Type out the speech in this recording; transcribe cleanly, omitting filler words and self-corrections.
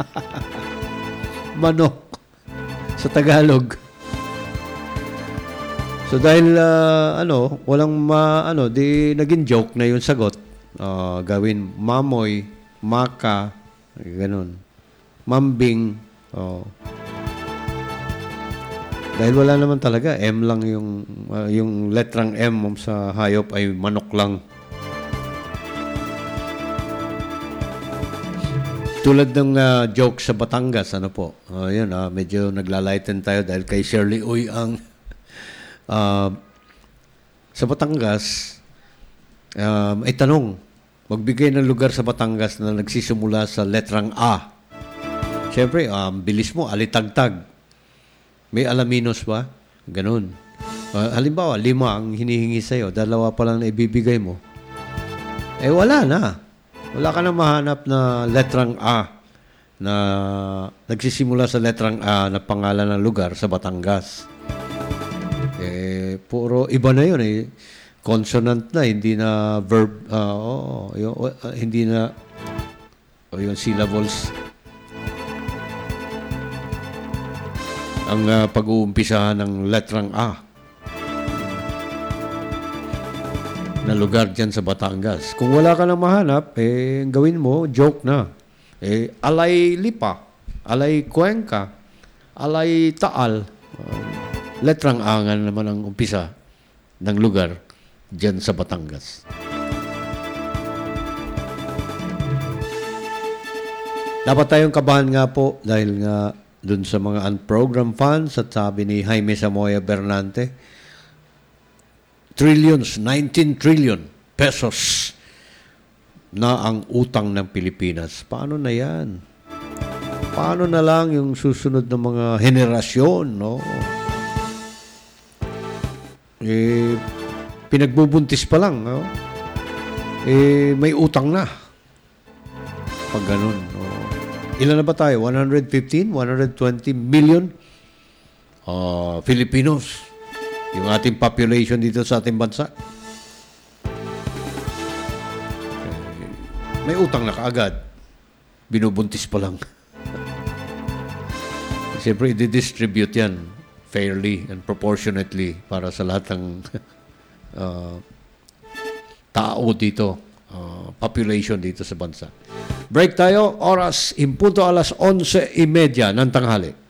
Manok sa Tagalog. So dahil walang di naging joke na yung sagot. Gawin mamoy, maka, ganun. Mambing. Dahil wala naman talaga, M lang yung letrang M sa hayop ay manok lang. Tulad ng joke sa Batangas, ano po? Medyo naglalighten tayo dahil kay Shirley Uy ang sa Batangas ay tanong, magbigay ng lugar sa Batangas na nagsisimula sa letrang A. Siyempre, bilis mo, alitagtag. May alaminos ba? Ganun. Halimbawa, 5 ang hinihingi sa'yo, 2 pa lang na ibibigay mo. Wala na. Wala ka na mahanap na letrang A na nagsisimula sa letrang A na pangalan ng lugar sa Batangas. Puro iba na yun eh. Consonant na, hindi na verb, hindi na yung syllables. Ang pag-uumpisahan ng letrang A na lugar dyan sa Batangas. Kung wala ka nang mahanap, gawin mo, joke na. Alay Lipa, Alay Cuenca, Alay Taal. Letrang A nga naman ang umpisa ng lugar dyan sa Batangas. Dapat tayong kabahan nga po dahil nga dun sa mga unprogrammed funds at sabi ni Jaime Samoya Bernante, trillions, 19 trillion pesos na ang utang ng Pilipinas. Paano na yan? Paano na lang yung susunod na mga henerasyon, no? Pinagbubuntis pa lang, no? May utang na. Pag ganun, no? Ilan na ba tayo? 115, 120 million Filipinos. Yung ating population dito sa ating bansa. May utang na kaagad. Binubuntis pa lang. Siyempre, i-distribute yan fairly and proportionately para sa lahat ng tao dito, population dito sa bansa. Break tayo, oras, impunto 11:30 ng tanghali.